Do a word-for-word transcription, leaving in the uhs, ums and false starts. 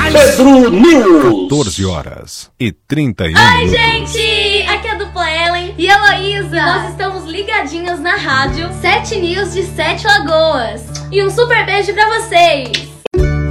Pedro News. quatorze horas e trinta e um Oi, minutos. gente! Aqui é a dupla Ellen e Heloísa. E nós estamos ligadinhas na rádio Sete News de Sete Lagoas. E um super beijo pra vocês!